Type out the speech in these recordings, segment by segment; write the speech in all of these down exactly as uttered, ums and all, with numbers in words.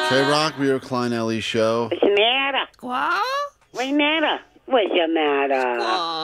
K-Rock, we are Klein Alley Show. What's the matter? Squaw? What's the matter? What's the matter?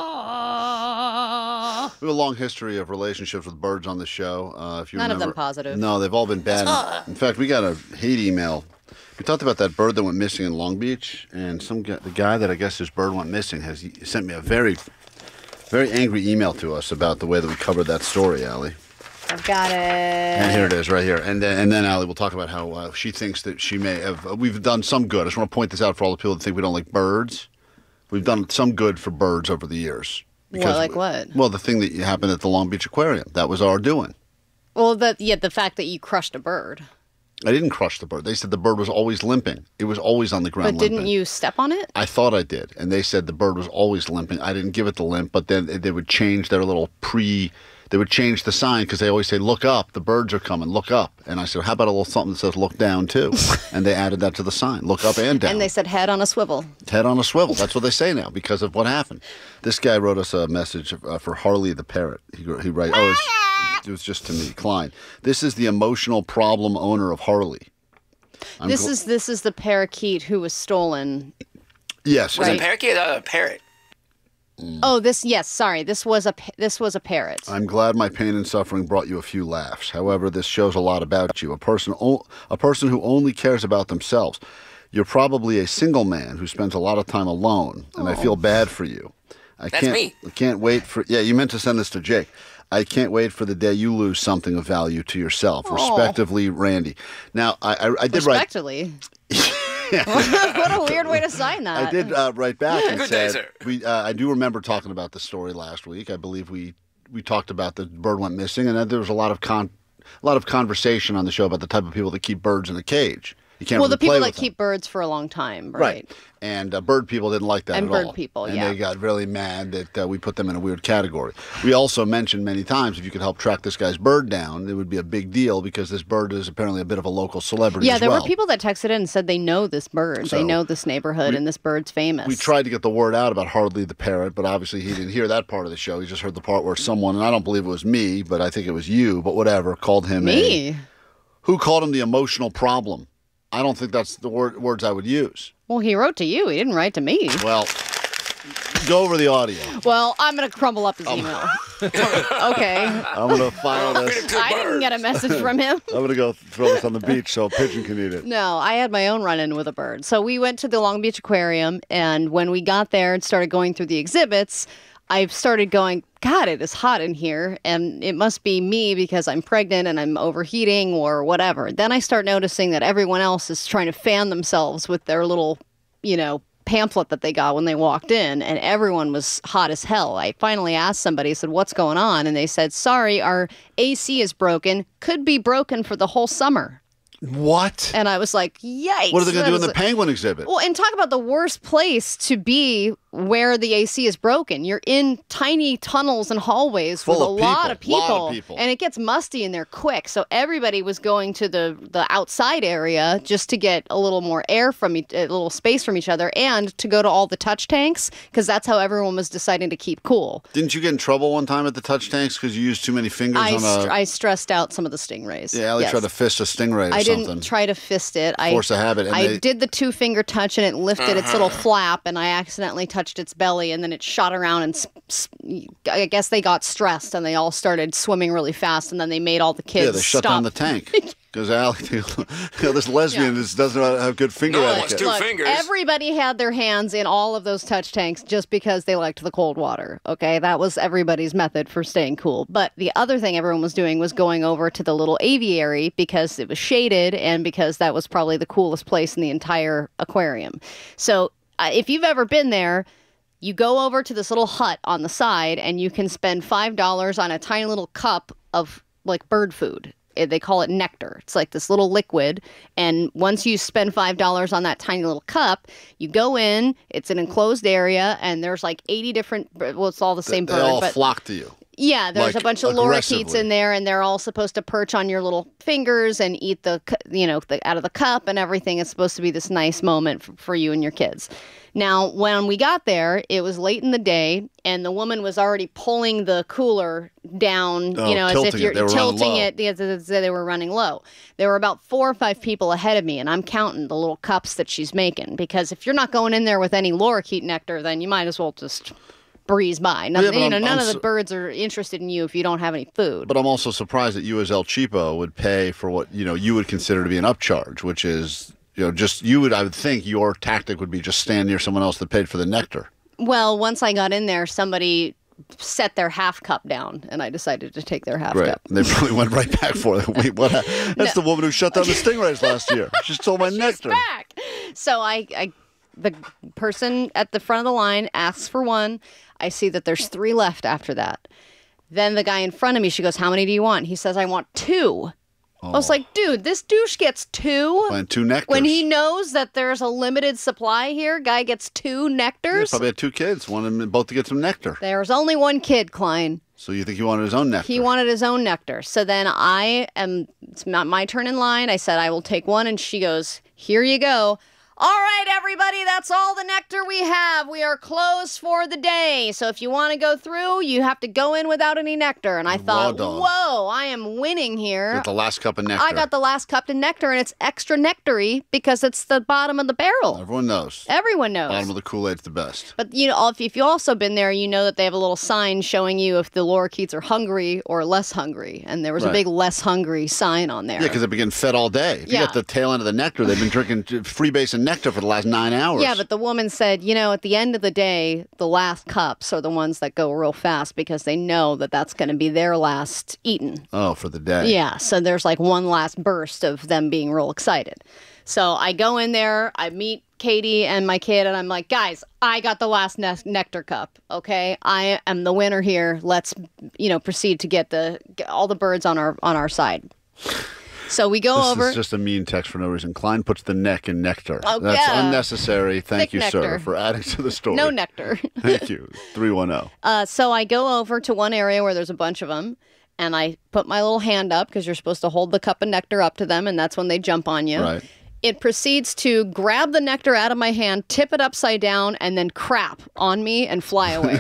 Squaw. We have a long history of relationships with birds on the show. Uh, if you None of remember. them positive. No, they've all been bad. In fact, we got a hate email. We talked about that bird that went missing in Long Beach, and some guy, the guy that I guess his bird went missing has sent me a very, very angry email to us about the way that we covered that story, Allie. I've got it. And here it is, right here. And then, and then Allie will talk about how uh, she thinks that she may have. Uh, we've done some good. I just want to point this out for all the people that think we don't like birds. We've done some good for birds over the years. What, like what? Well, the thing that happened at the Long Beach Aquarium. That was our doing. Well, the, yeah, the fact that you crushed a bird. I didn't crush the bird. They said the bird was always limping. It was always on the ground But didn't limping. you step on it? I thought I did. And they said the bird was always limping. I didn't give it the limp, but then they would change their little pre... They would change the sign because they always say, look up, the birds are coming, look up. And I said, how about a little something that says look down too? And they added that to the sign, look up and down. And they said head on a swivel. Head on a swivel. That's what they say now because of what happened. This guy wrote us a message uh, for Harley the parrot. He, he wrote, oh, it's, it was just to me, Klein. This is the emotional problem owner of Harley. I'm This gl- is this is the parakeet who was stolen. Yes. Was Right. it a parakeet or a parrot? Oh, this yes, sorry. This was a pa- this was a parrot. I'm glad my pain and suffering brought you a few laughs. However, this shows a lot about you. A person, o- a person who only cares about themselves. You're probably a single man who spends a lot of time alone, and I feel bad for you. I That's can't, me. I can't wait for. Yeah, you meant to send this to Jake. I can't wait for the day you lose something of value to yourself. Respectively, Randy. Now, I, I, I did write. Respectively. What a weird way to sign that. I did uh, write back and Good day, said sir. we. Uh, I do remember talking about the story last week. I believe we we talked about the bird went missing, and then there was a lot of con, a lot of conversation on the show about the type of people that keep birds in a cage. You can't Well, really the people play that with them. keep birds for a long time, right? Right. And uh, bird people didn't like that And at bird all. people, and yeah. they got really mad that uh, we put them in a weird category. We also mentioned many times if you could help track this guy's bird down, it would be a big deal because this bird is apparently a bit of a local celebrity Yeah, as there well. were people that texted in and said they know this bird. So, they know this neighborhood, we- and this bird's famous. We tried to get the word out about Hardly the parrot, but obviously he didn't hear that part of the show. He just heard the part where someone, and I don't believe it was me, but I think it was you, but whatever, called him a... Me? Who called him the emotional problem? I don't think that's the word, words I would use. Well, he wrote to you. He didn't write to me. Well, go over the audio. Well, I'm going to crumble up his Oh. email. Okay. I'm going to file this. I didn't get a message from him. I'm going to go throw this on the beach so a pigeon can eat it. No, I had my own run-in with a bird. So we went to the Long Beach Aquarium, and when we got there and started going through the exhibits, I started going, God, it is hot in here, and it must be me because I'm pregnant and I'm overheating or whatever. Then I start noticing that everyone else is trying to fan themselves with their little, you know, pamphlet that they got when they walked in, and everyone was hot as hell. I finally asked somebody, said, what's going on? And they said, sorry, our A C is broken. Could be broken for the whole summer. What? And I was like, yikes. What are they going to that do in is the a- penguin exhibit? Well, and talk about the worst place to be where the A C is broken. You're in tiny tunnels and hallways Full with a of lot people, of people, lot of people. and it gets musty in there quick. So everybody was going to the the outside area just to get a little more air from each, a little space from each other, and to go to all the touch tanks because that's how everyone was deciding to keep cool. Didn't you get in trouble one time at the touch tanks because you used too many fingers I, on str- a... I stressed out some of the stingrays. yeah, Allie Yes. tried to fist a stingray or I something. didn't try to fist it. Force I, a habit, and I they- did the two finger touch and it lifted its little flap, and I accidentally touched its belly, and then it shot around and s- s- I guess they got stressed and they all started swimming really fast, and then they made all the kids Yeah, they shut stop. down the tank. Because Allie, you know, this lesbian just doesn't have good finger No, etiquette. it's two Look, fingers. everybody had their hands in all of those touch tanks just because they liked the cold water. Okay, that was everybody's method for staying cool. But the other thing everyone was doing was going over to the little aviary because it was shaded and because that was probably the coolest place in the entire aquarium. So uh, if you've ever been there, you go over to this little hut on the side and you can spend five dollars on a tiny little cup of like bird food. Eh, They call it nectar. It's like this little liquid. And once you spend five dollars on that tiny little cup, you go in, it's an enclosed area, and there's like eighty different, well, it's all the same They bird. all but flock to you. Yeah, there's Like, a bunch of lorikeets aggressively. in there, and they're all supposed to perch on your little fingers and eat the, cu- you know, the, out of the cup and everything. It's supposed to be this nice moment for, for you and your kids. Now, when we got there, it was late in the day, and the woman was already pulling the cooler down, Oh, you know, as if tilting it. you're They were running tilting low. it. They, they they were running low. There were about four or five people ahead of me, and I'm counting the little cups that she's making, because if you're not going in there with any lorikeet nectar, then you might as well just breeze by. None, Yeah, but you know, I'm- none I'm of the su- birds are interested in you if you don't have any food. But I'm also surprised that you, as El Cheapo, would pay for what you know you would consider to be an upcharge, which is you know just you would. I would think your tactic would be just stand near someone else that paid for the nectar. Well, once I got in there, somebody set their half cup down, and I decided to take their half Right. cup. And they probably went right back for it. Wait, what? hap- That's the woman who shut down the stingrays last year. She stole my nectar. Back. So I, I, the person at the front of the line asks for one. I see that there's three left after that. Then the guy in front of me, she goes, "How many do you want?" He says, "I want two." I was like, dude, this douche gets two? And two nectars. When he knows that there's a limited supply here, guy gets two Yeah, nectars? probably had two kids, wanted them both to get some nectar. There's only one kid, Klein. So you think he wanted his own nectar? He wanted his own nectar. So then I am, it's not my turn in line. I said, I will take one. And she goes, "Here you go." "All right, everybody, that's all the nectar we have. We are closed for the day. So if you want to go through, you have to go in without any nectar." And I thought, dog. whoa, I am winning here. With the last cup of nectar. I got the last cup of nectar, and it's extra nectary because it's the bottom of the barrel. Everyone knows. Everyone knows. Bottom of the Kool-Aid's the best. But you know, if if you've also been there, you know that they have a little sign showing you if the lorikeets are hungry or less hungry. And there was a Right. big less hungry sign on there. Yeah, because they've been getting fed all day. If you Yeah. got the tail end of the nectar, they've been drinking freebase and nectar for the last nine hours. Yeah, but the woman said, you know, at the end of the day, the last cups are the ones that go real fast because they know that that's going to be their last eaten. Oh, for the day. Yeah, so there's like one last burst of them being real excited. So I go in there, I meet Katie and my kid, and I'm like, guys, I got the last ne- nectar cup, okay? I am the winner here. Let's, you know, proceed to get the get all the birds on our on our side. So we go This over. is just a mean text for no reason. Klein puts the neck in nectar. Oh, That's yeah. unnecessary. Thank Thick you, sir, nectar. for adding to the story. No nectar. Thank you. three one zero. Uh, so I go over to one area where there's a bunch of them, and I put my little hand up because you're supposed to hold the cup of nectar up to them, and that's when they jump on you. Right. It proceeds to grab the nectar out of my hand, tip it upside down, and then crap on me and fly away.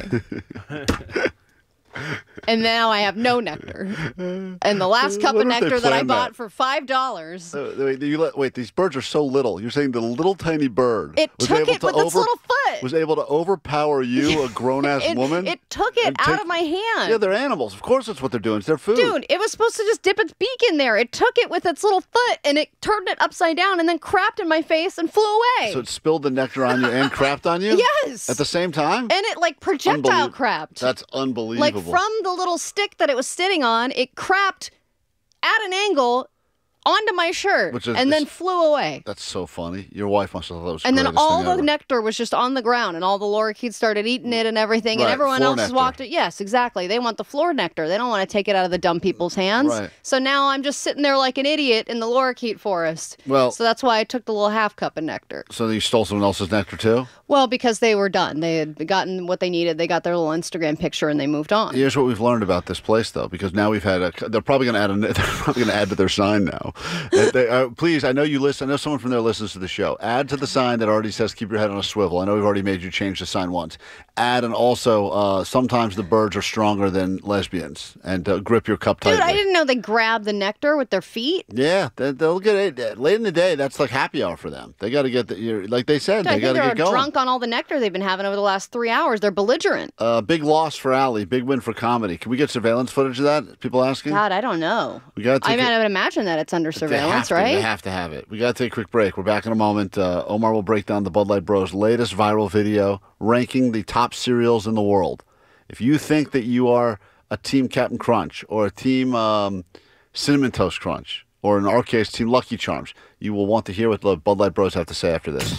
And now I have no nectar. And the last cup What of if they nectar that I planned bought that? for five dollars, Uh, wait, you let, wait, these birds are so little. You're saying the little tiny bird it was took able it to with its little foot. was able to overpower you, a grown-ass it, woman? It took it and out take- of my hand. Yeah, they're animals. Of course that's what they're doing. It's their food. Dude, it was supposed to just dip its beak in there. It took it with its little foot and it turned it upside down and then crapped in my face and flew away. So it spilled the nectar on you and crapped on you? Yes. At the same time? And it like projectile Unbelie- crapped. That's unbelievable. Like from the little stick that it was sitting on, it crapped at an angle onto my shirt Which is- and then is- flew away. That's so funny. Your wife must have thought that was the And then greatest all thing the ever. nectar was just on the ground, and all the lorikeets started eating it and everything, and Right, everyone floor else nectar. walked it. Yes, exactly. They want the floor nectar. They don't want to take it out of the dumb people's hands. Right. So now I'm just sitting there like an idiot in the lorikeet forest. Well- so that's why I took the little half cup of nectar. So you stole someone else's nectar too? Well, because they were done. They had gotten what they needed. They got their little Instagram picture and they moved on. Here's what we've learned about this place, though, because now we've had a. They're probably going to add. A, they're probably going to add to their sign now. Uh, they, uh, please, I know you listen. I know someone from there listens to the show. Add to the sign that already says "Keep your head on a swivel." I know we've already made you change the sign once. Add and also, uh, sometimes the birds are stronger than lesbians, and uh, grip your cup tightly. Dude, I didn't know they grabbed the nectar with their feet. Yeah, they, they'll get it late in the day. That's like happy hour for them. They got to get the. You're, like they said, Dude, I they think got to they're get going. drunk on all the nectar they've been having over the last three hours. They're belligerent. Uh, big loss for Allie. Big win for comedy. Can we get surveillance footage of that? People asking. God, I don't know. We got to I take mean, a- I would imagine that it's under They have surveillance, to, right? They have to have it. We got to take a quick break. We're back in a moment. Uh, Omar will break down the Bud Light Bros' latest viral video ranking the top cereals in the world. If you think that you are a team Captain Crunch or a team um, Cinnamon Toast Crunch, or in our case, Team Lucky Charms, you will want to hear what the Bud Light Bros have to say after this.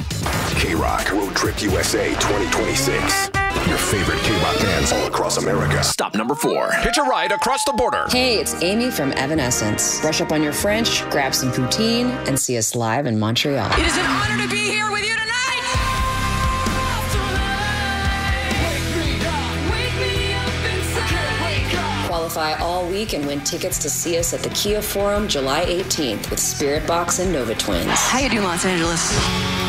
K-Rock Road Trip U S A twenty twenty-six. Your favorite K-Rock bands all across America. Stop number four. Hitch a ride across the border. Hey, it's Amy from Evanescence. Brush up on your French, grab some poutine, and see us live in Montreal. It is an honor to be here with you tonight. Qualify all week and win tickets to see us at the Kia Forum July eighteenth with Spirit Box and Nova Twins. How you do, Los Angeles?